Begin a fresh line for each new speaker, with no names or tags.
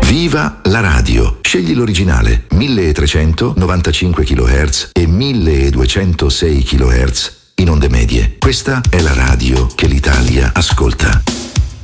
Viva la radio! Scegli l'originale 1395 kHz e 1206 kHz in onde medie. Questa è la radio che l'Italia ascolta.